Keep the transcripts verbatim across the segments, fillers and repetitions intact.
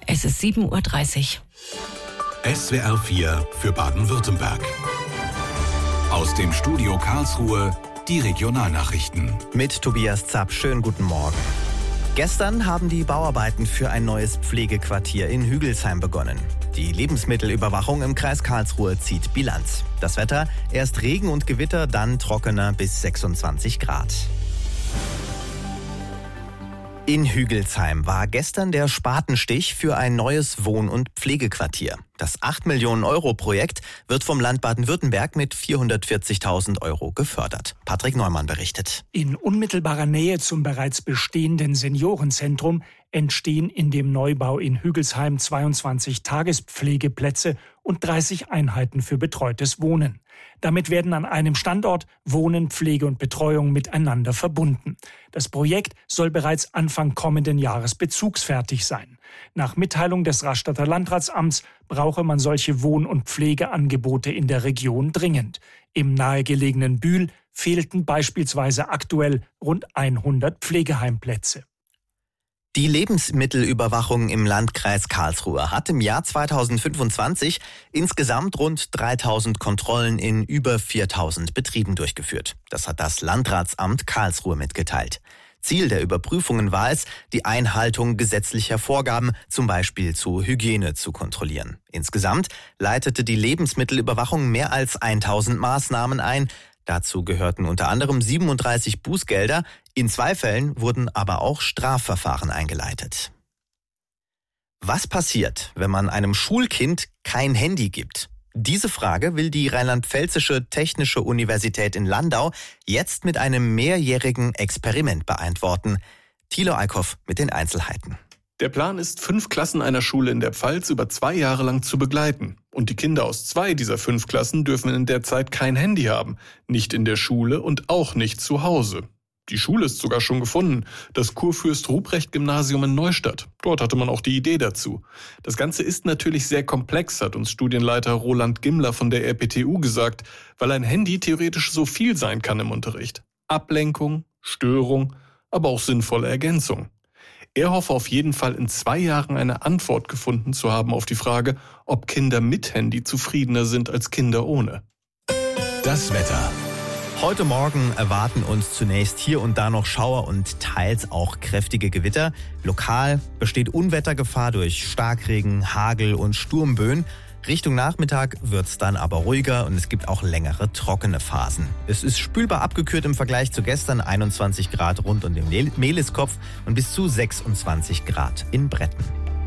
Es ist sieben Uhr dreißig. S W R vier für Baden-Württemberg. Aus dem Studio Karlsruhe die Regionalnachrichten. Mit Tobias Zapp, schönen guten Morgen. Gestern haben die Bauarbeiten für ein neues Pflegequartier in Hügelsheim begonnen. Die Lebensmittelüberwachung im Kreis Karlsruhe zieht Bilanz. Das Wetter, erst Regen und Gewitter, dann trockener bis sechsundzwanzig Grad. In Hügelsheim war gestern der Spatenstich für ein neues Wohn- und Pflegequartier. Das acht Millionen Euro Projekt wird vom Land Baden-Württemberg mit vierhundertvierzigtausend Euro gefördert. Patrick Neumann berichtet. In unmittelbarer Nähe zum bereits bestehenden Seniorenzentrum entstehen in dem Neubau in Hügelsheim zweiundzwanzig Tagespflegeplätze und dreißig Einheiten für betreutes Wohnen. Damit werden an einem Standort Wohnen, Pflege und Betreuung miteinander verbunden. Das Projekt soll bereits Anfang kommenden Jahres bezugsfertig sein. Nach Mitteilung des Rastatter Landratsamts brauche man solche Wohn- und Pflegeangebote in der Region dringend. Im nahegelegenen Bühl fehlten beispielsweise aktuell rund hundert Pflegeheimplätze. Die Lebensmittelüberwachung im Landkreis Karlsruhe hat im Jahr zweitausendfünfundzwanzig insgesamt rund dreitausend Kontrollen in über viertausend Betrieben durchgeführt. Das hat das Landratsamt Karlsruhe mitgeteilt. Ziel der Überprüfungen war es, die Einhaltung gesetzlicher Vorgaben, zum Beispiel zur Hygiene, zu kontrollieren. Insgesamt leitete die Lebensmittelüberwachung mehr als tausend Maßnahmen ein. Dazu gehörten unter anderem siebenunddreißig Bußgelder. In zwei Fällen wurden aber auch Strafverfahren eingeleitet. Was passiert, wenn man einem Schulkind kein Handy gibt? Diese Frage will die Rheinland-Pfälzische Technische Universität in Landau jetzt mit einem mehrjährigen Experiment beantworten. Thilo Eickhoff mit den Einzelheiten. Der Plan ist, fünf Klassen einer Schule in der Pfalz über zwei Jahre lang zu begleiten. Und die Kinder aus zwei dieser fünf Klassen dürfen in der Zeit kein Handy haben. Nicht in der Schule und auch nicht zu Hause. Die Schule ist sogar schon gefunden. Das Kurfürst-Ruprecht-Gymnasium in Neustadt. Dort hatte man auch die Idee dazu. Das Ganze ist natürlich sehr komplex, hat uns Studienleiter Roland Gimmler von der R P T U gesagt, weil ein Handy theoretisch so viel sein kann im Unterricht. Ablenkung, Störung, aber auch sinnvolle Ergänzung. Er hoffe auf jeden Fall in zwei Jahren eine Antwort gefunden zu haben auf die Frage, ob Kinder mit Handy zufriedener sind als Kinder ohne. Das Wetter. Heute Morgen erwarten uns zunächst hier und da noch Schauer und teils auch kräftige Gewitter. Lokal besteht Unwettergefahr durch Starkregen, Hagel und Sturmböen. Richtung Nachmittag wird's dann aber ruhiger und es gibt auch längere trockene Phasen. Es ist spülbar abgekühlt im Vergleich zu gestern, einundzwanzig Grad rund um den Mehliskopf und bis zu sechsundzwanzig Grad in Bretten.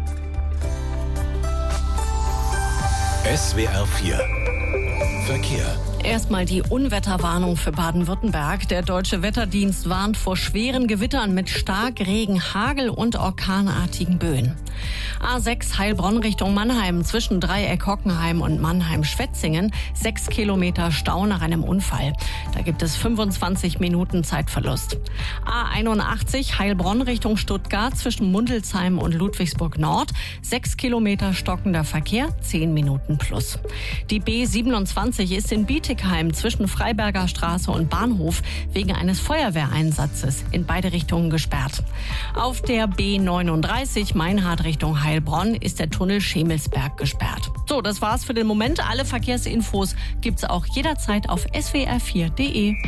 S W R vier Verkehr. Erstmal die Unwetterwarnung für Baden-Württemberg. Der Deutsche Wetterdienst warnt vor schweren Gewittern mit Starkregen, Hagel und orkanartigen Böen. A sechs Heilbronn Richtung Mannheim zwischen Dreieck Hockenheim und Mannheim-Schwetzingen. Sechs Kilometer Stau nach einem Unfall. Da gibt es fünfundzwanzig Minuten Zeitverlust. A einundachtzig Heilbronn Richtung Stuttgart zwischen Mundelsheim und Ludwigsburg Nord. Sechs Kilometer stockender Verkehr, zehn Minuten plus. Die B siebenundzwanzig ist in Bietigheim zwischen Freiberger Straße und Bahnhof wegen eines Feuerwehreinsatzes in beide Richtungen gesperrt. Auf der B neununddreißig Meinhard Richtung Heilbronn ist der Tunnel Schemelsberg gesperrt. So, das war's für den Moment. Alle Verkehrsinfos gibt's auch jederzeit auf s w r vier punkt d e.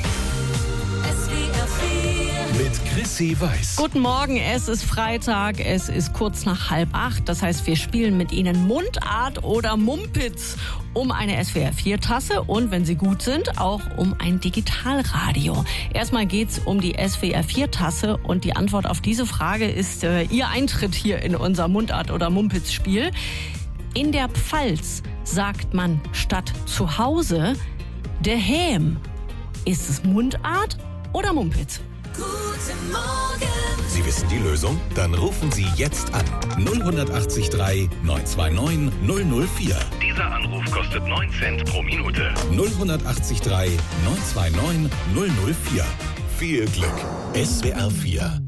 Mit Chrissy Weiß. Guten Morgen, es ist Freitag, es ist kurz nach halb acht. Das heißt, wir spielen mit Ihnen Mundart oder Mumpitz um eine S W R vier Tasse und, wenn Sie gut sind, auch um ein Digitalradio. Erstmal geht's um die S W R vier Tasse und die Antwort auf diese Frage ist äh, Ihr Eintritt hier in unser Mundart oder Mumpitz-Spiel. In der Pfalz sagt man statt zu Hause daheim. Ist es Mundart oder Mumpitz? Guten Morgen. Sie wissen die Lösung? Dann rufen Sie jetzt an. null acht drei neun zwei neun null null vier. Dieser Anruf kostet neun Cent pro Minute. null acht drei neun zwei neun null null vier. Viel Glück. S W R vier